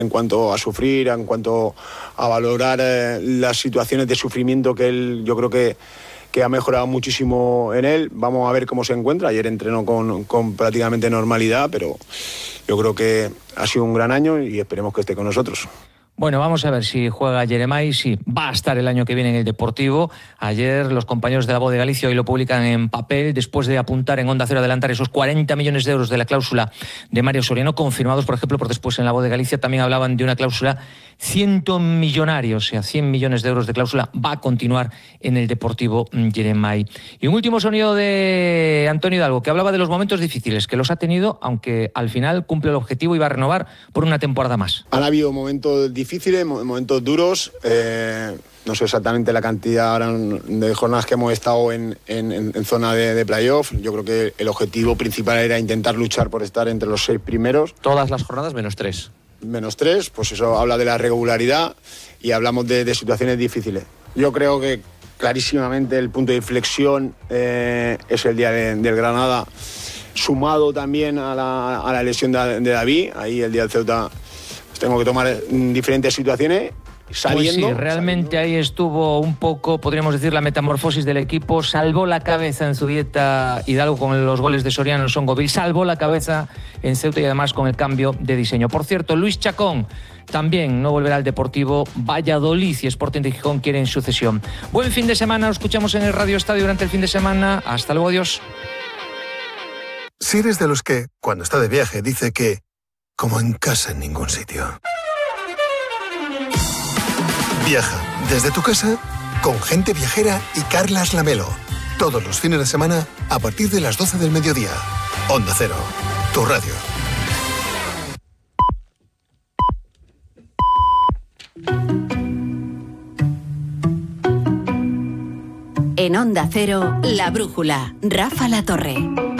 en cuanto a sufrir, en cuanto a valorar las situaciones de sufrimiento que él, yo creo que ha mejorado muchísimo en él. Vamos a ver cómo se encuentra. Ayer entrenó con prácticamente normalidad, pero yo creo que ha sido un gran año y esperemos que esté con nosotros. Bueno, vamos a ver si juega Jeremai, si va a estar el año que viene en el Deportivo. Ayer los compañeros de La Voz de Galicia hoy lo publican en papel, después de apuntar en Onda Cero, adelantar esos 40 millones de euros de la cláusula de Mario Soriano, confirmados, por ejemplo, por después en La Voz de Galicia también hablaban de una cláusula 100 millonarios, o sea, 100 millones de euros de cláusula va a continuar en el Deportivo Jeremai. Y un último sonido de Antonio Hidalgo, que hablaba de los momentos difíciles, que los ha tenido, aunque al final cumple el objetivo y va a renovar por una temporada más. Han habido momentos difíciles, momentos duros, no sé exactamente la cantidad ahora de jornadas que hemos estado en zona de playoff. Yo creo que el objetivo principal era intentar luchar por estar entre los 6 primeros. Todas las jornadas menos 3. Menos 3, pues eso habla de la regularidad y hablamos de situaciones difíciles. Yo creo que clarísimamente el punto de inflexión es el día del Granada, sumado también a la lesión de David. Ahí el día del Ceuta tengo que tomar diferentes situaciones. Sabiendo, pues sí, realmente ahí estuvo un poco, podríamos decir, la metamorfosis del equipo. Salvó la cabeza en Zubieta Hidalgo con los goles de Soriano, Songoville, salvó la cabeza en Ceuta y además con el cambio de diseño. Por cierto, Luis Chacón también no volverá al Deportivo Valladolid y Sporting de Gijón quieren sucesión. Buen fin de semana, nos escuchamos en el Radio Estadio durante el fin de semana. Hasta luego, adiós. Si eres de los que, cuando está de viaje, dice que como en casa en ningún sitio. Viaja desde tu casa con Gente Viajera y Carlas Lamelo. Todos los fines de semana a partir de las 12 del mediodía. Onda Cero, tu radio. En Onda Cero, La Brújula, Rafa La Torre.